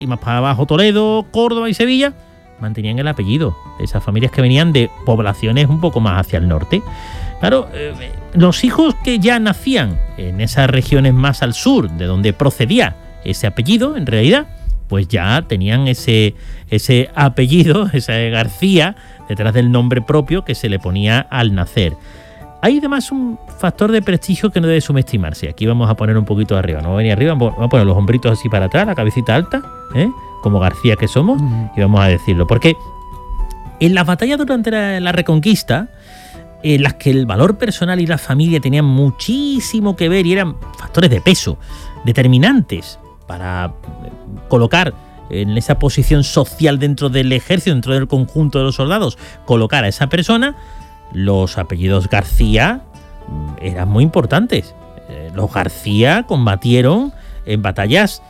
y más para abajo Toledo, Córdoba y Sevilla, mantenían el apellido de esas familias que venían de poblaciones un poco más hacia el norte. Claro, los hijos que ya nacían en esas regiones más al sur, de donde procedía ese apellido, en realidad, pues ya tenían ese apellido, ese García, detrás del nombre propio que se le ponía al nacer. Hay además un factor de prestigio que no debe subestimarse. Aquí vamos a poner un poquito arriba, no vamos a venir arriba, vamos a poner los hombritos así para atrás, la cabecita alta, como García que somos, y vamos a decirlo. Porque en las batallas durante la Reconquista, en las que el valor personal y la familia tenían muchísimo que ver y eran factores de peso, determinantes para colocar en esa posición social dentro del ejército, dentro del conjunto de los soldados, colocar a esa persona, los apellidos García eran muy importantes. Los García combatieron en batallas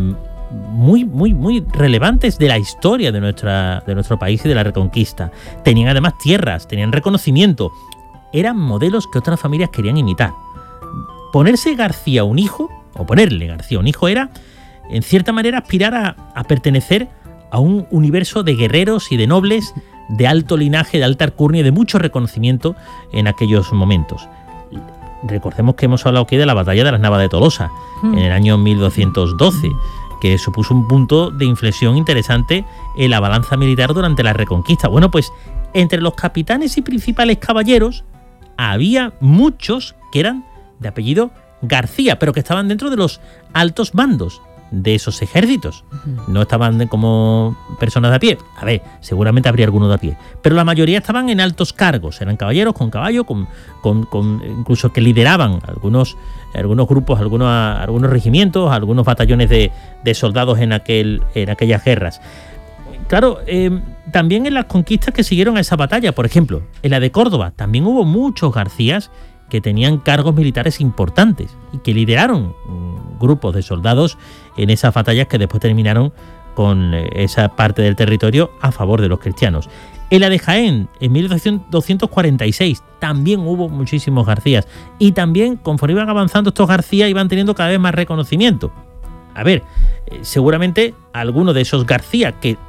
muy relevantes de la historia de nuestro país y de la Reconquista. Tenían además tierras, tenían reconocimiento. Eran modelos que otras familias querían imitar. Ponerse García un hijo, o ponerle García un hijo, era, en cierta manera, aspirar a pertenecer a un universo de guerreros y de nobles de alto linaje, de alta alcurnia y de mucho reconocimiento en aquellos momentos. Recordemos que hemos hablado aquí de la batalla de las Navas de Tolosa en el año 1212, que supuso un punto de inflexión interesante en la balanza militar durante la Reconquista. Bueno, pues entre los capitanes y principales caballeros había muchos que eran de apellido García, pero que estaban dentro de los altos mandos de esos ejércitos. No estaban como personas de a pie. A ver, seguramente habría algunos de a pie, pero la mayoría estaban en altos cargos. Eran caballeros con caballo, con incluso que lideraban algunos grupos, algunos regimientos, algunos batallones de soldados en aquellas guerras. Claro, también en las conquistas que siguieron a esa batalla, por ejemplo, en la de Córdoba, también hubo muchos Garcías que tenían cargos militares importantes y que lideraron grupos de soldados en esas batallas que después terminaron con esa parte del territorio a favor de los cristianos. En la de Jaén, en 1246, también hubo muchísimos Garcías, y también, conforme iban avanzando estos García, iban teniendo cada vez más reconocimiento. A ver, seguramente algunos de esos García que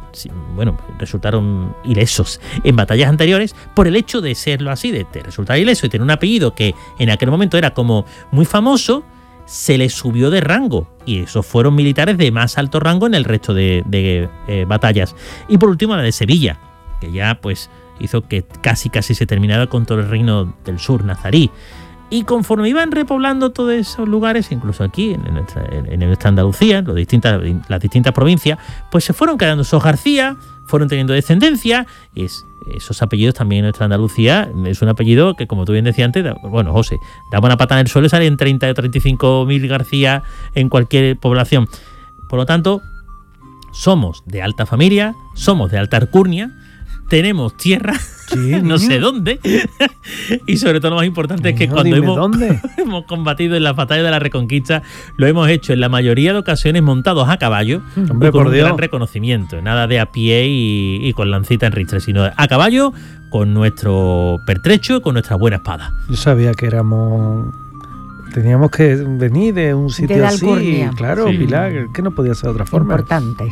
resultaron ilesos en batallas anteriores, por el hecho de serlo así, de resultar ileso y tener un apellido que en aquel momento era como muy famoso, se les subió de rango, y esos fueron militares de más alto rango en el resto de batallas. Y por último la de Sevilla, que ya pues hizo que casi se terminara con todo el reino del sur nazarí. Y conforme iban repoblando todos esos lugares, incluso aquí en nuestra Andalucía, en las distintas provincias, pues se fueron quedando esos García, fueron teniendo descendencia, y esos apellidos también en nuestra Andalucía es un apellido que, como tú bien decías antes, bueno, José, daba una patada en el suelo y salen 30 o 35.000 García en cualquier población. Por lo tanto, somos de alta familia, somos de alta alcurnia, tenemos tierra, sí, no sé dónde, y sobre todo lo más importante es que cuando hemos combatido en las batallas de la Reconquista, lo hemos hecho en la mayoría de ocasiones montados a caballo, con un gran reconocimiento, nada de a pie y con lancita en ristre, sino a caballo, con nuestro pertrecho, con nuestra buena espada. Yo sabía que teníamos que venir de un sitio de así, alcurnia. Claro, sí. Pilar, que no podía ser de otra forma. Importante.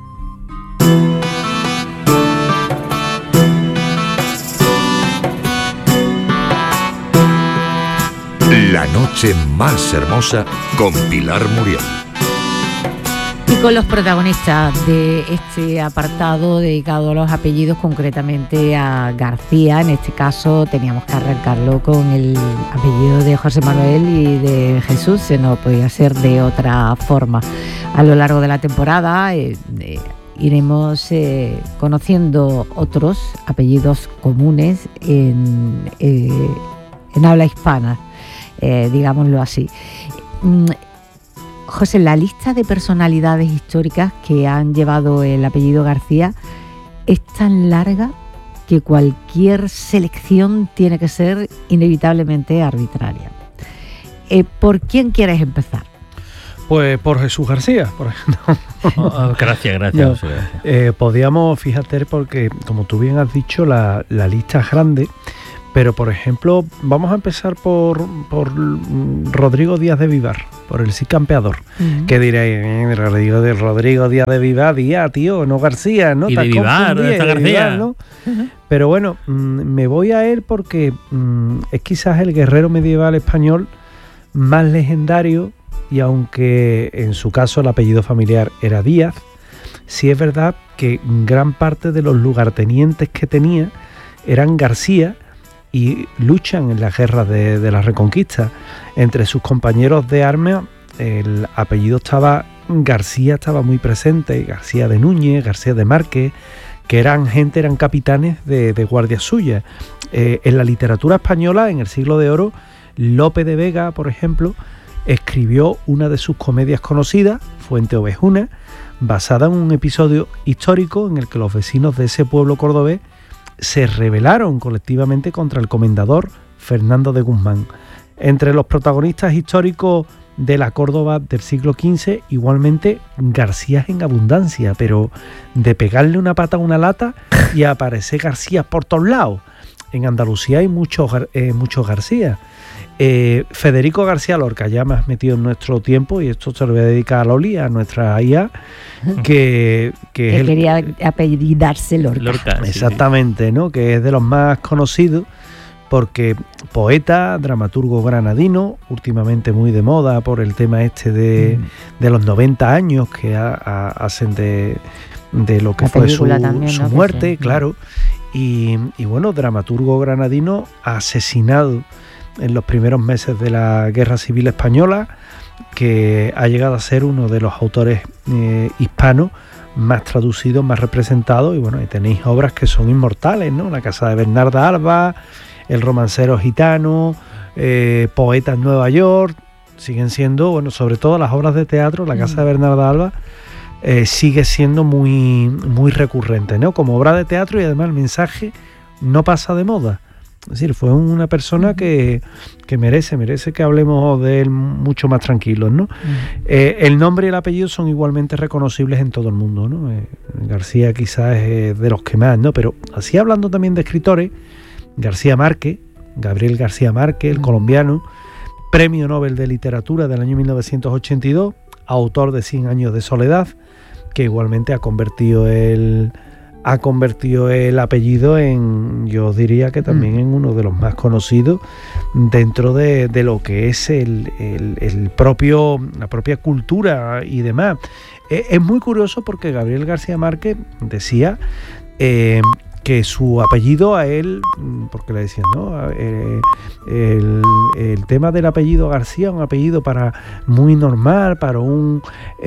La noche más hermosa con Pilar Muriel. Y con los protagonistas de este apartado dedicado a los apellidos, concretamente a García. En este caso teníamos que arrancarlo con el apellido de José Manuel y de Jesús, no podía ser de otra forma. A lo largo de la temporada iremos conociendo otros apellidos comunes en habla hispana. Digámoslo así. José, la lista de personalidades históricas que han llevado el apellido García es tan larga que cualquier selección tiene que ser inevitablemente arbitraria. ¿Por quién quieres empezar? Pues por Jesús García, por ejemplo. Gracias. Podíamos, fíjate, porque como tú bien has dicho, la lista es grande, Pero, por ejemplo, vamos a empezar por Rodrigo Díaz de Vivar, por el Cid Campeador. ¿Qué diréis? Rodrigo Díaz de Vivar, tío, no García, ¿no? Y de Vivar, está García. Vivar, ¿no? Pero bueno, me voy a él porque es quizás el guerrero medieval español más legendario, y aunque en su caso el apellido familiar era Díaz, sí es verdad que gran parte de los lugartenientes que tenía eran García y luchan en las guerras de la Reconquista. Entre sus compañeros de armas el apellido García estaba muy presente, García de Núñez, García de Márquez, que eran capitanes de guardias suyas. En la literatura española, en el Siglo de Oro, Lope de Vega, por ejemplo, escribió una de sus comedias conocidas, Fuente Ovejuna, basada en un episodio histórico en el que los vecinos de ese pueblo cordobés se rebelaron colectivamente contra el comendador Fernando de Guzmán. Entre los protagonistas históricos de la Córdoba del siglo XV, igualmente García en abundancia, pero de pegarle una pata a una lata y aparecer García por todos lados. En Andalucía hay muchos García. Federico García Lorca, ya más metido en nuestro tiempo, y esto se lo voy a dedicar a Loli, a nuestra IA, que quería apellidarse Lorca. Exactamente, ¿no? Que es de los más conocidos, porque poeta, dramaturgo granadino, últimamente muy de moda por el tema de los 90 años que hacen de lo que fue su muerte, sí. Claro. Y bueno, dramaturgo granadino asesinado en los primeros meses de la Guerra Civil Española, que ha llegado a ser uno de los autores hispanos más traducidos, más representados, y bueno, ahí tenéis obras que son inmortales, ¿no? La casa de Bernarda Alba, El romancero gitano, Poeta en Nueva York, siguen siendo, bueno, sobre todo las obras de teatro, la casa de Bernarda Alba sigue siendo muy, muy recurrente, ¿no? Como obra de teatro, y además el mensaje no pasa de moda. Es decir, fue una persona que merece que hablemos de él mucho más tranquilos, ¿no? El nombre y el apellido son igualmente reconocibles en todo el mundo, ¿no? García quizás es de los que más, ¿no? Pero así, hablando también de escritores, García Márquez, Gabriel García Márquez, el colombiano, Premio Nobel de Literatura del año 1982, autor de 100 años de soledad, que igualmente ha convertido el apellido en, yo diría que también en uno de los más conocidos dentro de lo que es la propia cultura y demás. Es muy curioso porque Gabriel García Márquez decía que su apellido a él, porque le decían, ¿no? El tema del apellido García, un apellido muy normal para un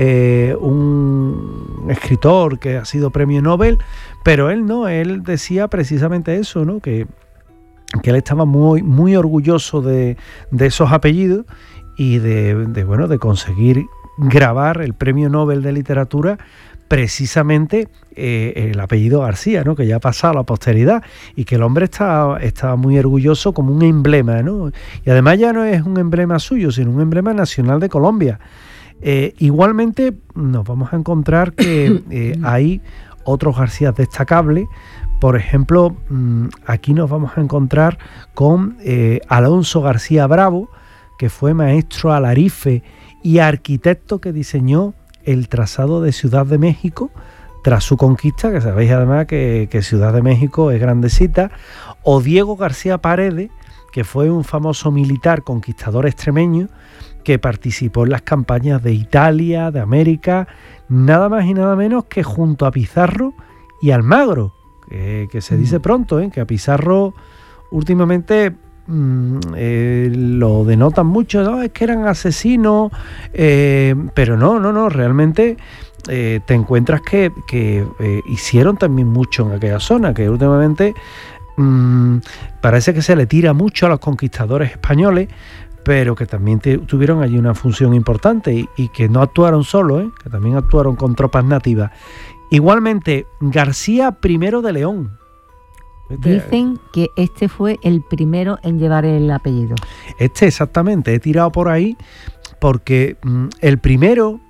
escritor que ha sido premio Nobel, pero él no, él decía precisamente eso, ¿no? Que él estaba muy, muy orgulloso de esos apellidos y de conseguir grabar el premio Nobel de Literatura, precisamente el apellido García, ¿no? Que ya ha pasado a la posteridad, y que el hombre estaba muy orgulloso como un emblema, ¿no? Y además ya no es un emblema suyo, sino un emblema nacional de Colombia. Igualmente nos vamos a encontrar que hay otros García destacables. Por ejemplo, aquí nos vamos a encontrar con Alonso García Bravo, que fue maestro alarife y arquitecto que diseñó el trazado de Ciudad de México tras su conquista, que sabéis además que Ciudad de México es grandecita. O Diego García Paredes, que fue un famoso militar conquistador extremeño que participó en las campañas de Italia, de América, nada más y nada menos que junto a Pizarro y Almagro, que se dice pronto, que a Pizarro últimamente lo denotan mucho, ¿no? Es que eran asesinos, pero no, realmente te encuentras que hicieron también mucho en aquella zona, que últimamente parece que se le tira mucho a los conquistadores españoles, pero que también tuvieron allí una función importante y que no actuaron solos, que también actuaron con tropas nativas. Igualmente, García I de León. Dicen que este fue el primero en llevar el apellido. Exactamente, he tirado por ahí porque el primero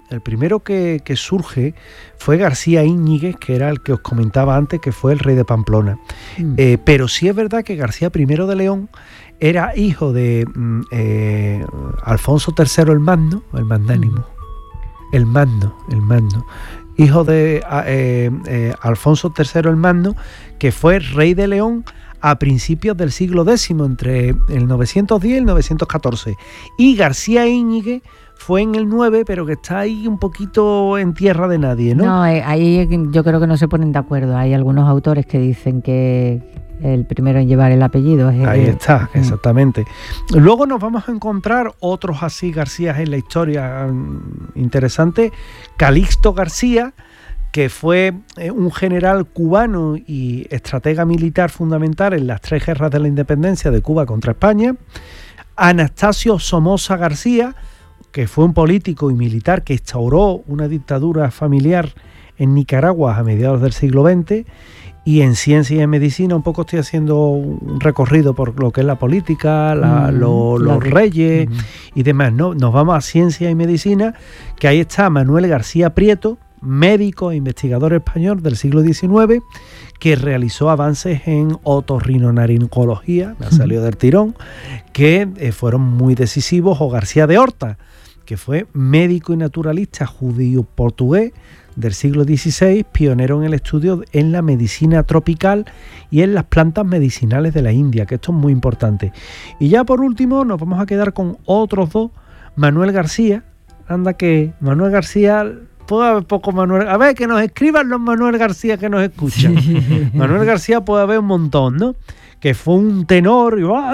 el primero que surge fue García Íñiguez, que era el que os comentaba antes, que fue el rey de Pamplona. Pero sí es verdad que García I de León era hijo de Alfonso III el Magno, el magnánimo, el Magno, hijo de Alfonso III el Magno, que fue rey de León a principios del siglo X, entre el 910 y el 914. Y García Íñiguez fue en el 9, pero que está ahí un poquito en tierra de nadie, ¿no? No, ahí yo creo que no se ponen de acuerdo. Hay algunos autores que dicen que el primero en llevar el apellido es... Ahí está, exactamente. Luego nos vamos a encontrar otros así Garcías en la historia interesante. Calixto García, que fue un general cubano y estratega militar fundamental en las 3 guerras de la independencia de Cuba contra España. Anastasio Somoza García, que fue un político y militar que instauró una dictadura familiar en Nicaragua a mediados del siglo XX. Y en ciencia y en medicina un poco estoy haciendo un recorrido por lo que es la política, los reyes y demás, ¿no? Nos vamos a ciencia y medicina, que ahí está Manuel García Prieto, médico e investigador español del siglo XIX, que realizó avances en otorrinolaringología, me ha salido del tirón, que fueron muy decisivos, o García de Horta, que fue médico y naturalista judío-portugués del siglo XVI, pionero en el estudio en la medicina tropical y en las plantas medicinales de la India, que esto es muy importante. Y ya por último nos vamos a quedar con otros 2, Manuel García, anda que Manuel García... Puede haber poco Manuel... A ver, que nos escriban los Manuel García que nos escuchan. Manuel García puede haber un montón, ¿no? Que fue un tenor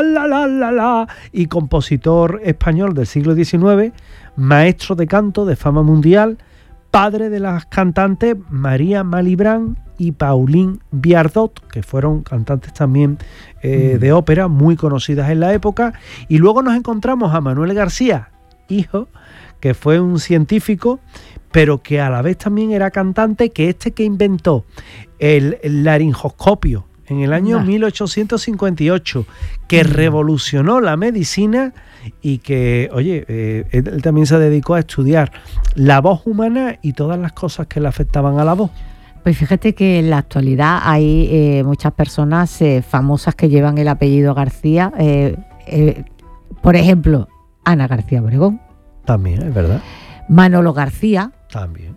y compositor español del siglo XIX, maestro de canto de fama mundial, padre de las cantantes María Malibran y Pauline Viardot, que fueron cantantes también de ópera muy conocidas en la época. Y luego nos encontramos a Manuel García, hijo, que fue un científico, pero que a la vez también era cantante, que inventó el laringoscopio en el año 1858, que revolucionó la medicina y que, oye, él también se dedicó a estudiar la voz humana y todas las cosas que le afectaban a la voz. Pues fíjate que en la actualidad hay muchas personas famosas que llevan el apellido García. Por ejemplo, Ana García Obregón. También, es verdad. Manolo García. También.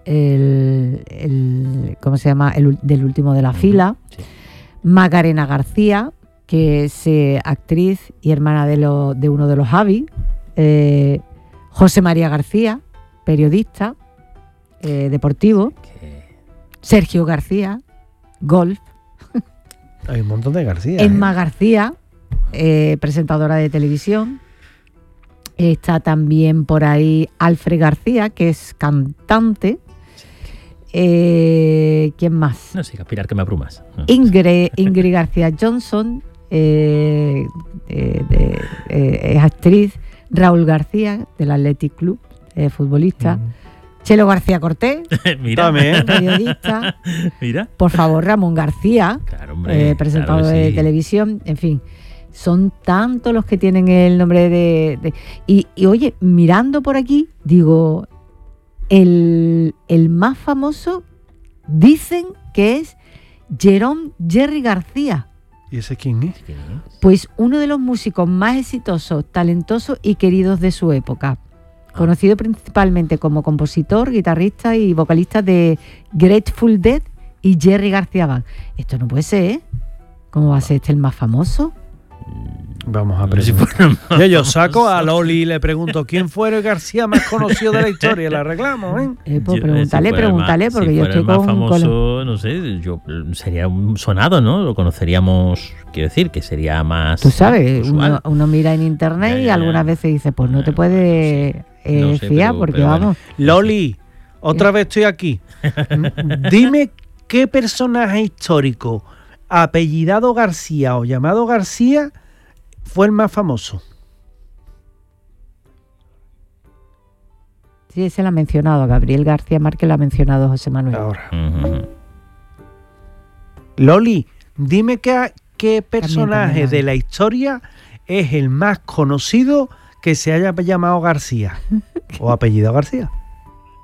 ¿Cómo se llama? Del último de la fila. Sí. Macarena García, que es actriz y hermana de uno de los Javi. José María García, periodista deportivo. Sergio García, golf. Hay un montón de García. Emma García, presentadora de televisión. Está también por ahí Alfred García, que es cantante. ¿Quién más? No sigas, Pilar, que me abrumas. No. Ingrid García Johnson, es actriz. Raúl García, del Athletic Club, futbolista. Chelo García Cortés, mira, periodista. Mira. Por favor, Ramón García, claro, hombre, presentador claro de sí. televisión. En fin, son tantos los que tienen el nombre de... Y oye, mirando por aquí, digo, el más famoso dicen que es Jerry García. ¿Y ese quién es? Pues uno de los músicos más exitosos, talentosos y queridos de su época. Conocido principalmente como compositor, guitarrista y vocalista de Grateful Dead y Jerry García Band. Esto no puede ser, ¿eh? ¿Cómo va a ser este el más famoso? Vamos a preguntar. Yo saco a Loli y le pregunto ¿quién fue el García más conocido de la historia? Le arreglamos, ¿eh? Pues pregúntale, porque si yo estoy el más famoso, no sé, sería un sonado, ¿no? Lo conoceríamos, quiero decir, que sería más... Tú sabes, uno mira en internet y algunas veces dice, pues no te puedes fiar, porque vamos... Loli, otra vez estoy aquí. Dime qué personaje histórico apellidado García o llamado García fue el más famoso. Sí, se lo ha mencionado Gabriel García Márquez, lo ha mencionado José Manuel. Ahora. Loli, dime qué personaje de la historia es el más conocido que se haya llamado García o apellidado García.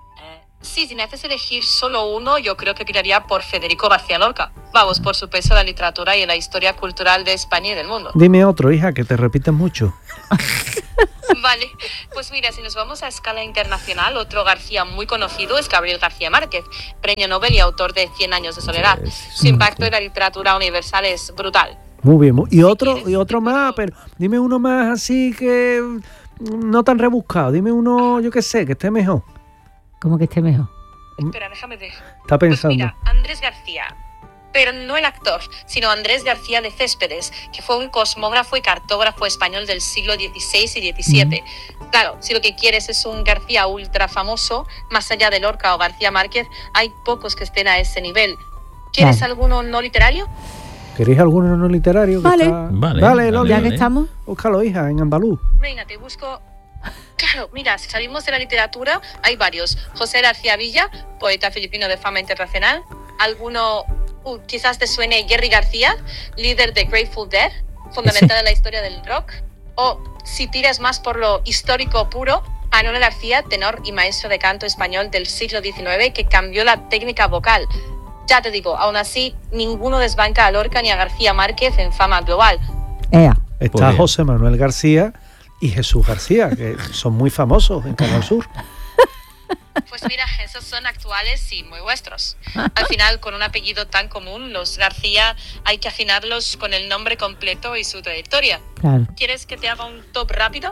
Sí, si necesitas elegir solo uno, yo creo que tiraría por Federico García Lorca. Vamos, por su peso en la literatura y en la historia cultural de España y del mundo. Dime otro, hija, que te repites mucho. Vale, pues mira, si nos vamos a escala internacional, otro García muy conocido es Gabriel García Márquez, premio Nobel y autor de 100 años de soledad. Su impacto en la literatura universal es brutal. Muy bien. Y otro más, pero dime uno más así que no tan rebuscado. Dime uno, yo qué sé, que esté mejor. ¿Cómo que esté mejor? Espera, déjame ver. Está pensando. Pues mira, Andrés García. Pero no el actor, sino Andrés García de Céspedes, que fue un cosmógrafo y cartógrafo español del siglo XVI y XVII. Claro, si lo que quieres es un García ultra famoso, más allá de Lorca o García Márquez, hay pocos que estén a ese nivel. ¿Quieres alguno no literario? ¿Queréis alguno no literario? Vale. Vale, Loli. Ya que estamos. Búscalo, hija, en andaluz. Venga, te busco. Claro, mira, si salimos de la literatura, hay varios. José García Villa, poeta filipino de fama internacional. Alguno, quizás te suene Jerry García, líder de Grateful Dead, fundamental en la historia del rock. O, si tiras más por lo histórico puro, Manuel García, tenor y maestro de canto español del siglo XIX, que cambió la técnica vocal. Ya te digo, aún así, ninguno desbanca a Lorca ni a García Márquez en fama global. Está José Manuel García y Jesús García, que son muy famosos en Canal Sur. Pues mira, esos son actuales y muy vuestros. Al final, con un apellido tan común, los García hay que afinarlos con el nombre completo y su trayectoria. Claro. ¿Quieres que te haga un top rápido?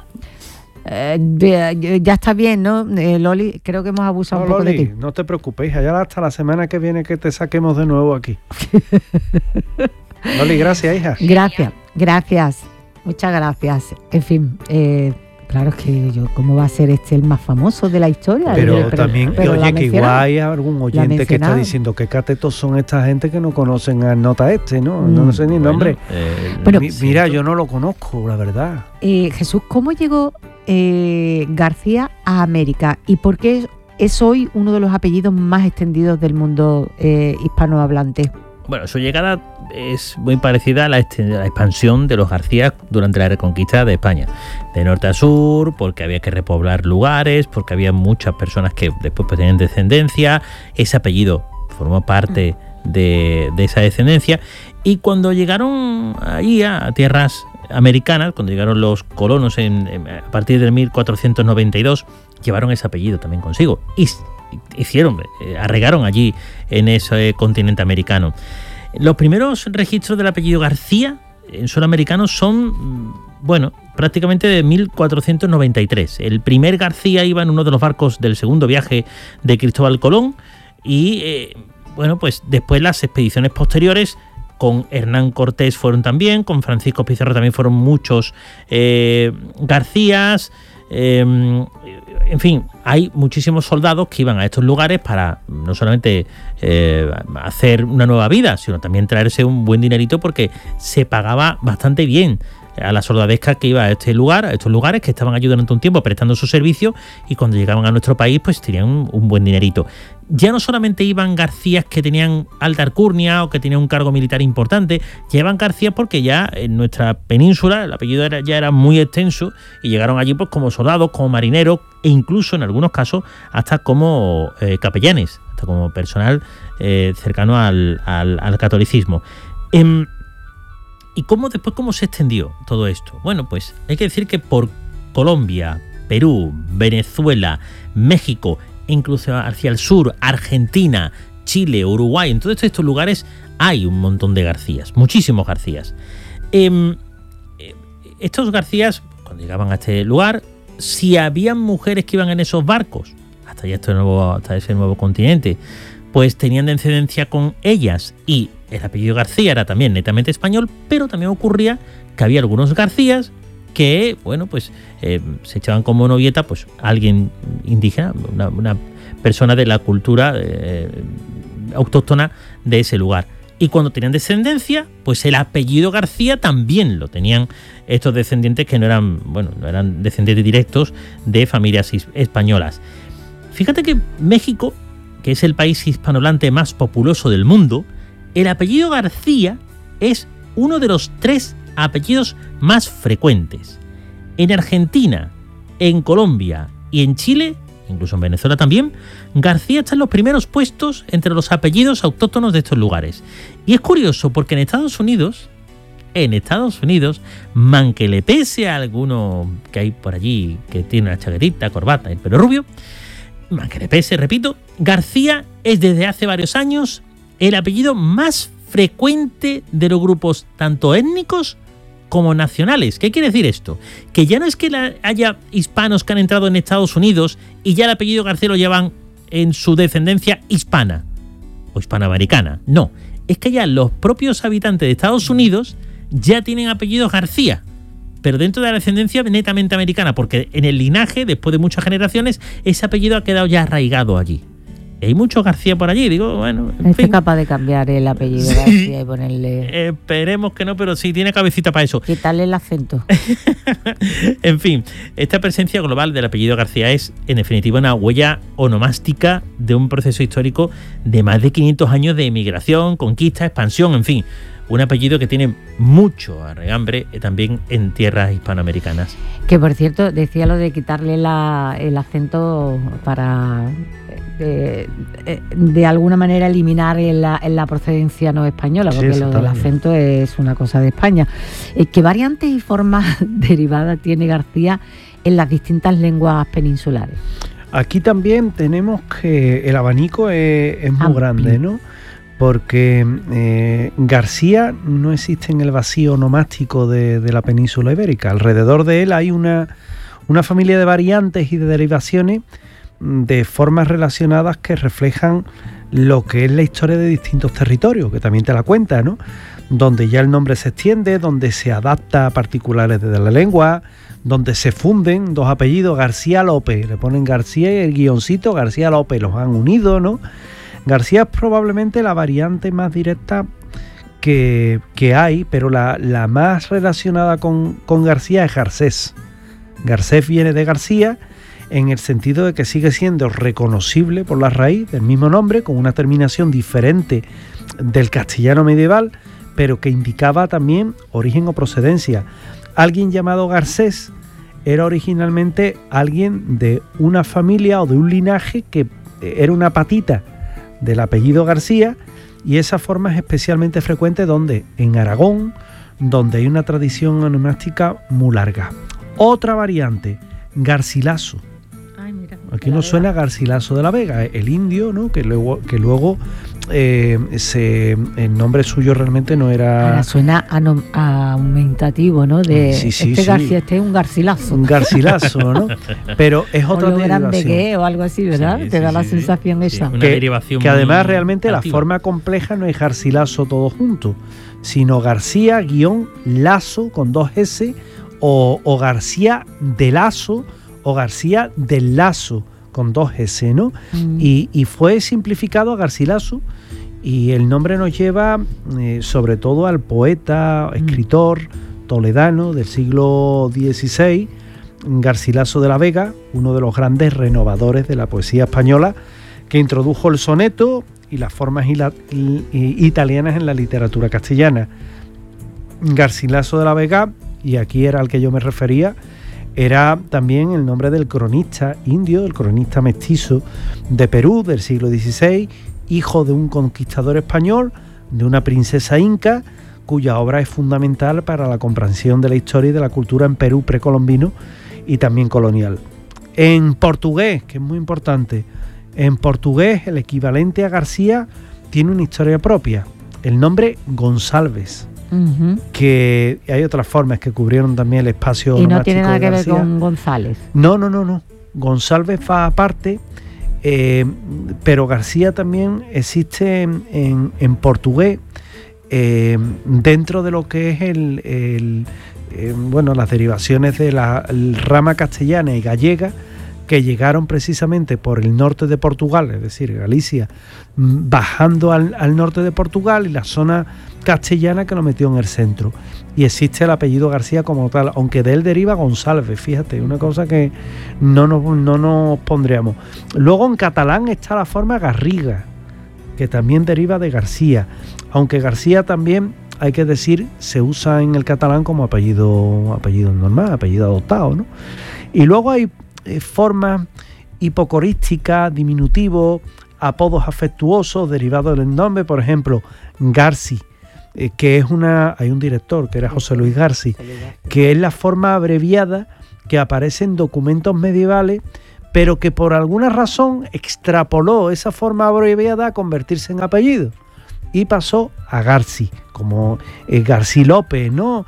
Ya está bien, ¿no, Loli? Creo que hemos abusado un poco Loli, de ti. no te preocupes, allá hasta la semana que viene que te saquemos de nuevo aquí. Loli, gracias, hija. Gracias. Muchas gracias. En fin, claro, es que ¿cómo va a ser el más famoso de la historia? Pero también, oye, que igual hay algún oyente que está mencionado. diciendo que catetos son esta gente que no conocen al nota ¿no? No sé ni el nombre. Pero- Mira, yo no lo conozco, la verdad. Jesús, ¿cómo llegó García a América? ¿Y por qué es hoy uno de los apellidos más extendidos del mundo hispanohablante? Bueno, su llegada es muy parecida a la expansión de los García durante la Reconquista de España, de norte a sur, porque había que repoblar lugares, porque había muchas personas que después pues, tenían descendencia. Ese apellido formó parte de esa descendencia, y cuando llegaron ahí a tierras americanas, cuando llegaron los colonos a partir de 1492, llevaron ese apellido también consigo y arraigaron allí en ese continente americano. Los primeros registros del apellido García en suelo americano son, prácticamente de 1493. El primer García iba en uno de los barcos del segundo viaje de Cristóbal Colón y, pues después las expediciones posteriores con Hernán Cortés fueron también, con Francisco Pizarro también fueron muchos Garcías. En fin, hay muchísimos soldados que iban a estos lugares para no solamente hacer una nueva vida, sino también traerse un buen dinerito, porque se pagaba bastante bien a la soldadesca que iba a estos lugares que estaban allí durante un tiempo prestando su servicio, y cuando llegaban a nuestro país pues tenían un buen dinerito. Ya no solamente iban Garcías que tenían alta alcurnia o que tenían un cargo militar importante, llevan Garcías porque ya en nuestra península el apellido ya era muy extenso, y llegaron allí pues como soldados, como marineros, e incluso en algunos casos hasta como capellanes, hasta como personal cercano al catolicismo. ¿Y cómo se extendió todo esto? Bueno, pues hay que decir que por Colombia, Perú, Venezuela, México, incluso hacia el sur, Argentina, Chile, Uruguay, en todos estos lugares hay un montón de Garcías, muchísimos Garcías. Estos Garcías, cuando llegaban a este lugar, si habían mujeres que iban en esos barcos, hasta ese nuevo continente, pues tenían descendencia con ellas, y el apellido García era también netamente español, pero también ocurría que había algunos Garcías que, se echaban como novieta pues alguien indígena, una persona de la cultura autóctona de ese lugar. Y cuando tenían descendencia, pues el apellido García también lo tenían estos descendientes que no eran descendientes directos de familias españolas. Fíjate que México, que es el país hispanohablante más populoso del mundo, el apellido García es uno de los 3 apellidos más frecuentes. En Argentina, en Colombia y en Chile incluso en Venezuela también, García está en los primeros puestos entre los apellidos autóctonos de estos lugares. Y es curioso porque en Estados Unidos, man que le pese a alguno que hay por allí que tiene la chaquetita, corbata y el pelo rubio, man que le pese, repito, García es desde hace varios años el apellido más frecuente de los grupos tanto étnicos como nacionales. ¿Qué quiere decir esto? Que ya no es que haya hispanos que han entrado en Estados Unidos y ya el apellido García lo llevan en su descendencia hispana o hispanoamericana. No, es que ya los propios habitantes de Estados Unidos ya tienen apellido García, pero dentro de la descendencia netamente americana, porque en el linaje, después de muchas generaciones, ese apellido ha quedado ya arraigado allí. Hay mucho García por allí, digo, bueno, en fin. capaz de cambiar el apellido García y ponerle... Esperemos que no, pero sí tiene cabecita para eso. Quitarle el acento. En fin, esta presencia global del apellido García es, en definitiva, una huella onomástica de un proceso histórico de más de 500 años de emigración, conquista, expansión, en fin. Un apellido que tiene mucho arraigambre también en tierras hispanoamericanas. Que, por cierto, decía lo de quitarle el acento para... de alguna manera eliminar en la procedencia no española, porque lo del acento es una cosa de España. ¿Qué variantes y formas derivadas tiene García en las distintas lenguas peninsulares? Aquí también tenemos que el abanico es muy grande, ¿no? Porque García no existe en el vacío onomástico de la península ibérica. Alrededor de él hay una familia de variantes y de derivaciones de formas relacionadas que reflejan lo que es la historia de distintos territorios, que también te la cuenta, ¿no? Donde ya el nombre se extiende, donde se adapta a particulares de la lengua, donde se funden dos apellidos, García López, le ponen García y el guioncito García López, los han unido, ¿no? García es probablemente la variante más directa que hay, pero la más relacionada con García es Garcés. Garcés viene de García en el sentido de que sigue siendo reconocible por la raíz del mismo nombre, con una terminación diferente del castellano medieval, pero que indicaba también origen o procedencia. Alguien llamado Garcés era originalmente alguien de una familia o de un linaje que era una patita del apellido García, y esa forma es especialmente frecuente donde en Aragón, donde hay una tradición onomástica muy larga. Otra variante, Garcilaso. Aquí nos suena Garcilaso de la Vega, el indio, ¿no? que luego el nombre suyo realmente no era... Ahora suena aumentativo, ¿no? García, este es un Garcilazo. Un Garcilazo, ¿no? Pero es otra derivación. O lo grande que es, o algo así, ¿verdad? Te da la sensación esa. Una derivación que además realmente activa. La forma compleja no es Garcilaso todo junto, sino García-Lazo con 2 S, o García de Lazo, o García del Lazo con 2 S, ¿no? Y fue simplificado a Garcilaso, y el nombre nos lleva sobre todo al poeta, escritor toledano del siglo XVI, Garcilaso de la Vega, uno de los grandes renovadores de la poesía española, que introdujo el soneto y las formas italianas en la literatura castellana. Garcilaso de la Vega, y aquí era al que yo me refería, era también el nombre del cronista indio, el cronista mestizo de Perú del siglo XVI, hijo de un conquistador español, de una princesa inca, cuya obra es fundamental para la comprensión de la historia y de la cultura en Perú precolombino y también colonial. En portugués, que es muy importante, en portugués el equivalente a García tiene una historia propia, el nombre González. Que hay otras formas que cubrieron también el espacio y no tiene nada que ver con González. No. González va aparte, pero García también existe en portugués, dentro de lo que es las derivaciones de la rama castellana y gallega, que llegaron precisamente por el norte de Portugal, es decir, Galicia, bajando al norte de Portugal, y la zona castellana que lo metió en el centro. Y existe el apellido García como tal, aunque de él deriva González, fíjate, una cosa que no nos pondríamos. Luego en catalán está la forma Garriga, que también deriva de García, aunque García también, hay que decir, se usa en el catalán como apellido normal, apellido adoptado, ¿no? Y luego hay formas hipocorística, diminutivos, apodos afectuosos derivados del nombre, por ejemplo, Garci, que es hay un director que era José Luis Garci, que es la forma abreviada que aparece en documentos medievales, pero que por alguna razón extrapoló esa forma abreviada a convertirse en apellido y pasó a Garci, como Garcí López, ¿no?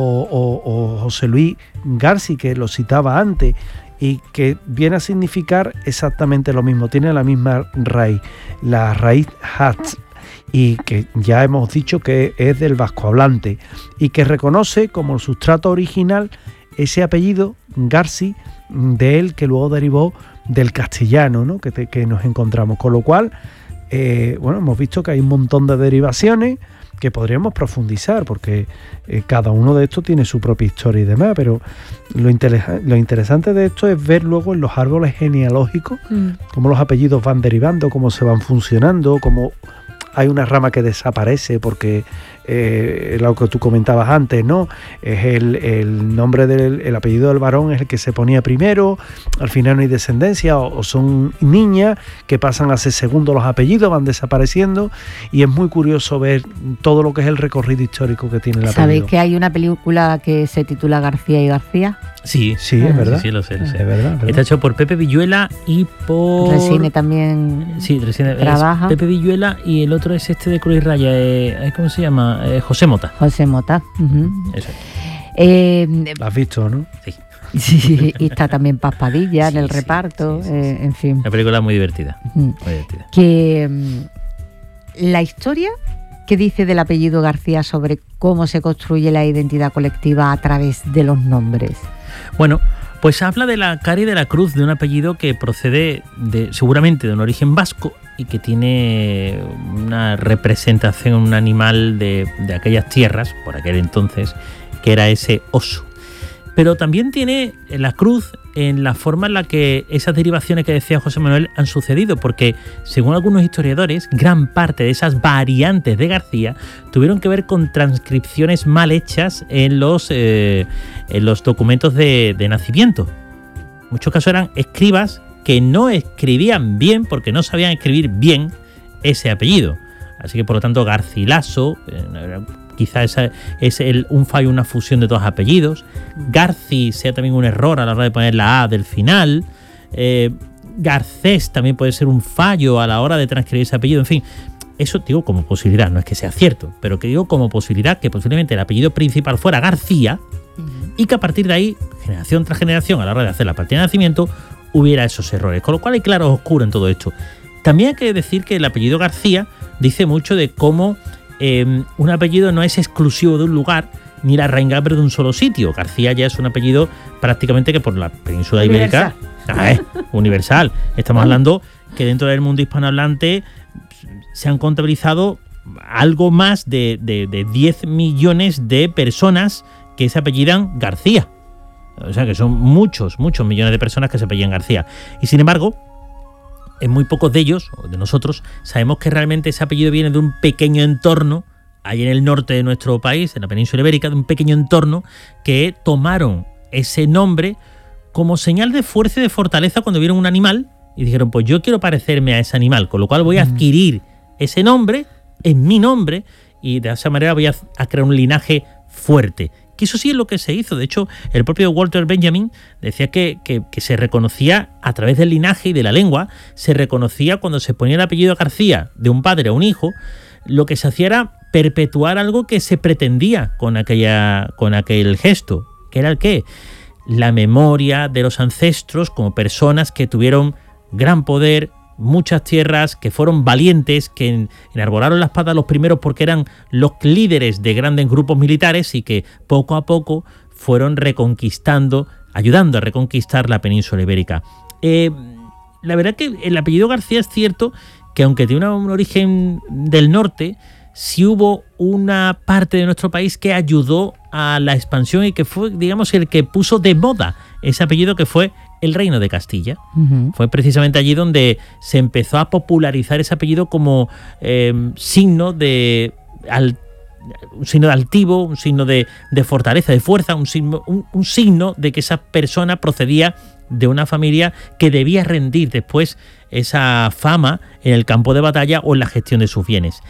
O José Luis Garci, que lo citaba antes, y que viene a significar exactamente lo mismo, tiene la misma raíz, la raíz Hatz, y que ya hemos dicho que es del vascohablante, y que reconoce como el sustrato original ese apellido Garci, de él que luego derivó del castellano, ¿no? que nos encontramos, con lo cual hemos visto que hay un montón de derivaciones que podríamos profundizar, porque cada uno de estos tiene su propia historia y demás, pero lo interesante de esto es ver luego en los árboles genealógicos cómo los apellidos van derivando, cómo se van funcionando, cómo hay una rama que desaparece porque lo que tú comentabas antes, ¿no? Es el nombre el apellido del varón es el que se ponía primero, al final no hay descendencia, o son niñas que pasan a ser segundo los apellidos, van desapareciendo, y es muy curioso ver todo lo que es el recorrido histórico que tiene el apellido. ¿Sabéis que hay una película que se titula García y García? Sí, es verdad. Sí, lo sé. Es verdad. Está hecho por Pepe Villuela y por... Resine también trabaja. Pepe Villuela, y el otro es este de Cruz y Raya, ¿cómo se llama? José Mota. José Mota. Eso. ¿Lo has visto, no? Sí. Sí, y está también Paz Padilla en el reparto, en fin. La película es muy divertida. Muy divertida. Que la historia que dice del apellido García sobre cómo se construye la identidad colectiva a través de los nombres. Bueno, pues habla de la cara y de la cruz de un apellido que procede seguramente de un origen vasco y que tiene una representación, un animal de aquellas tierras, por aquel entonces, que era ese oso. Pero también tiene la cruz en la forma en la que esas derivaciones que decía José Manuel han sucedido, porque según algunos historiadores, gran parte de esas variantes de García tuvieron que ver con transcripciones mal hechas en los documentos de nacimiento. En muchos casos eran escribas que no escribían bien porque no sabían escribir bien ese apellido. Así que por lo tanto Garcilaso, quizá es un fallo, una fusión de dos apellidos. Garci sea también un error a la hora de poner la A del final. Garcés también puede ser un fallo a la hora de transcribir ese apellido. En fin, eso digo como posibilidad, no es que sea cierto, pero que digo como posibilidad que posiblemente el apellido principal fuera García y que a partir de ahí, generación tras generación, a la hora de hacer la partida de nacimiento, hubiera esos errores. Con lo cual hay claro oscuro en todo esto. También hay que decir que el apellido García dice mucho de cómo un apellido no es exclusivo de un lugar ni la raigambre de un solo sitio. García ya es un apellido prácticamente que por la península ibérica universal. Estamos hablando que dentro del mundo hispanohablante se han contabilizado algo más de 10 millones de personas que se apellidan García. O sea que son muchos millones de personas que se apellidan García. Y sin embargo, en muy pocos de ellos, o de nosotros, sabemos que realmente ese apellido viene de un pequeño entorno, ahí en el norte de nuestro país, en la península ibérica, de un pequeño entorno que tomaron ese nombre como señal de fuerza y de fortaleza cuando vieron un animal y dijeron, pues yo quiero parecerme a ese animal, con lo cual voy a adquirir ese nombre, es mi nombre, y de esa manera voy a crear un linaje fuerte. Que eso sí es lo que se hizo. De hecho, el propio Walter Benjamin decía que se reconocía a través del linaje y de la lengua, se reconocía cuando se ponía el apellido García de un padre a un hijo, lo que se hacía era perpetuar algo que se pretendía con aquel gesto, que era el qué, la memoria de los ancestros como personas que tuvieron gran poder, muchas tierras, que fueron valientes, que enarbolaron la espada los primeros porque eran los líderes de grandes grupos militares y que poco a poco fueron reconquistando, ayudando a reconquistar la península ibérica. La verdad que el apellido García es cierto que aunque tiene un origen del norte, sí hubo una parte de nuestro país que ayudó a la expansión y que fue, digamos, el que puso de moda ese apellido, que fue el Reino de Castilla. Fue precisamente allí donde se empezó a popularizar ese apellido como signo de altivo, un signo de fortaleza, de fuerza, un signo de que esa persona procedía de una familia que debía rendir después esa fama en el campo de batalla o en la gestión de sus bienes.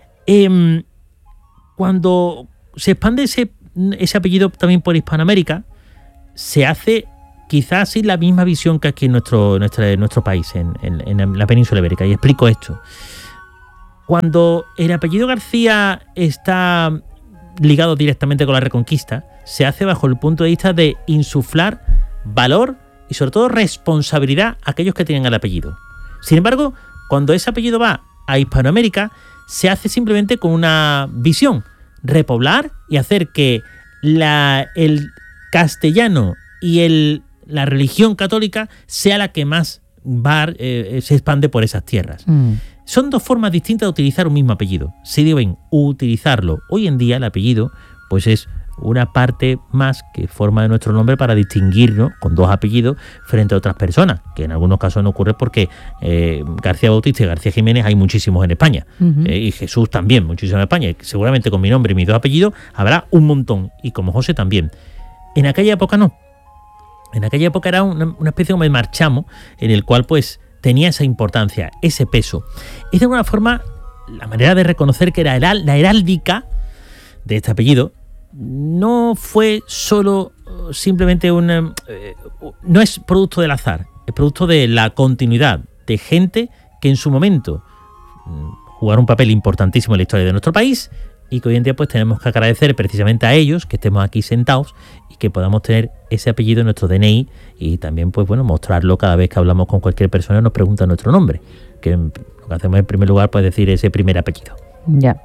Cuando se expande ese apellido también por Hispanoamérica, se hace quizás sin la misma visión que aquí en nuestro país, en la península ibérica, y explico esto. Cuando el apellido García está ligado directamente con la Reconquista, se hace bajo el punto de vista de insuflar valor y sobre todo responsabilidad a aquellos que tienen el apellido. Sin embargo, cuando ese apellido va a Hispanoamérica, se hace simplemente con una visión: repoblar y hacer que el castellano y la religión católica sea la que más se expande por esas tierras. Son dos formas distintas de utilizar un mismo apellido. Si deben utilizarlo hoy en día, el apellido pues es una parte más que forma de nuestro nombre para distinguirnos con dos apellidos frente a otras personas, que en algunos casos no ocurre porque García Bautista y García Jiménez hay muchísimos en España, y Jesús también, muchísimos en España, y seguramente con mi nombre y mis dos apellidos habrá un montón, y como José también. En aquella época no. En aquella época era una especie como de marchamo en el cual pues tenía esa importancia, ese peso. Es de alguna forma la manera de reconocer que la heráldica de este apellido no fue solo simplemente no es producto del azar, es producto de la continuidad de gente que en su momento jugaron un papel importantísimo en la historia de nuestro país y que hoy en día pues tenemos que agradecer precisamente a ellos que estemos aquí sentados y que podamos tener ese apellido en nuestro DNI y también pues bueno, mostrarlo cada vez que hablamos con cualquier persona y nos pregunta nuestro nombre, que lo que hacemos en primer lugar pues decir ese primer apellido. Ya.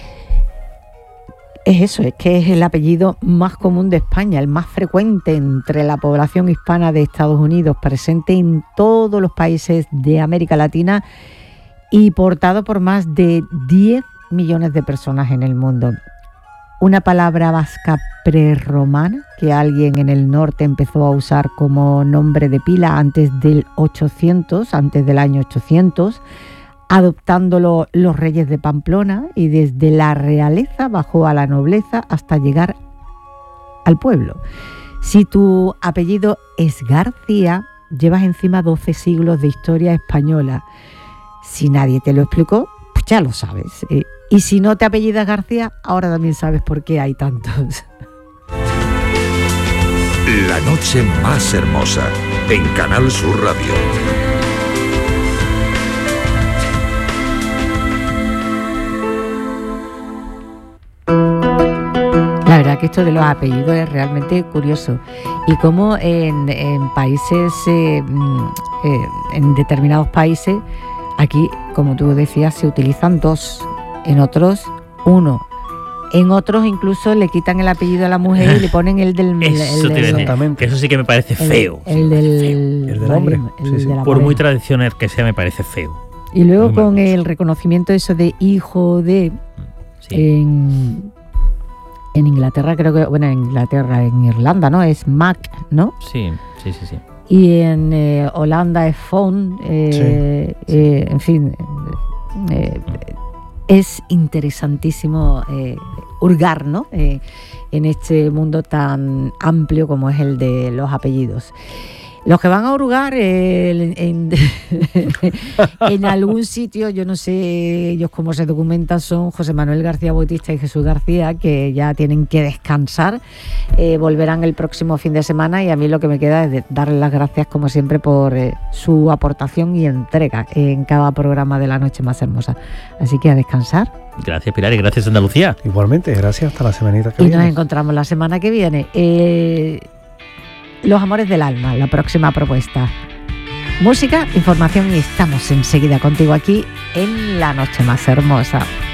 Es eso, es que es el apellido más común de España, el más frecuente entre la población hispana de Estados Unidos, presente en todos los países de América Latina y portado por más de 10 millones de personas en el mundo. Una palabra vasca prerromana que alguien en el norte empezó a usar como nombre de pila antes del año 800, adoptándolo los reyes de Pamplona, y desde la realeza bajó a la nobleza hasta llegar al pueblo. Si tu apellido es García, llevas encima 12 siglos de historia española. Si nadie te lo explicó, pues ya lo sabes. Y si no te apellidas García, ahora también sabes por qué hay tantos. La noche más hermosa en Canal Sur Radio. La verdad que esto de los apellidos es realmente curioso. Y cómo en países, en determinados países, aquí, como tú decías, se utilizan dos, en otros uno. En otros incluso le quitan el apellido a la mujer y le ponen el del... Exactamente. Eso sí que me parece feo. El del hombre. Por muy tradicional que sea, me parece feo. Y luego con el reconocimiento eso de hijo de... Sí. En Inglaterra, creo que... Bueno, en Irlanda, ¿no? Es Mac, ¿no? Sí. Y en Holanda es Fon. En fin... es interesantísimo hurgar, ¿no? En este mundo tan amplio como es el de los apellidos. Los que van a hurgar en algún sitio, yo no sé ellos cómo se documentan, son José Manuel García Bautista y Jesús García, que ya tienen que descansar, volverán el próximo fin de semana, y a mí lo que me queda es darles las gracias como siempre por su aportación y entrega en cada programa de La Noche Más Hermosa. Así que a descansar. Gracias, Pilar, y gracias, Andalucía. Igualmente, gracias, hasta la semanita que viene. Y nos encontramos la semana que viene. Los amores del alma, la próxima propuesta. Música, información y estamos enseguida contigo aquí en La Noche Más Hermosa.